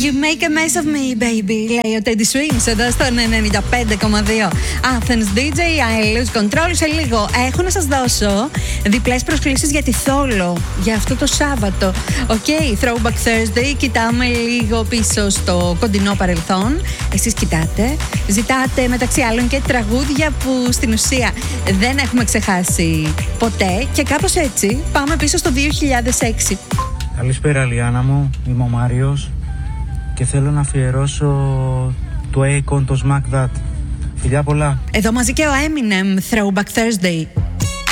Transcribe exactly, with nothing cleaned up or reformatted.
You make a mess of me, baby, λέει ο Teddy Swims εδώ στον ενενήντα πέντε κόμμα δύο. Athens ντι τζέι, I lose control. Σε λίγο έχω να σας δώσω διπλές προσκλήσεις για τη Θόλο για αυτό το Σάββατο. Οκ, okay, Throwback Thursday, κοιτάμε λίγο πίσω στο κοντινό παρελθόν. Εσείς κοιτάτε, ζητάτε μεταξύ άλλων και τραγούδια που στην ουσία δεν έχουμε ξεχάσει ποτέ και κάπως έτσι πάμε πίσω στο δύο χιλιάδες έξι. Καλησπέρα Λιάννα μου, είμαι ο Μάριος και θέλω να αφιερώσω το Akon, το Smack That. Φιλιά πολλά. Εδώ μαζί και ο Eminem, Throwback Thursday.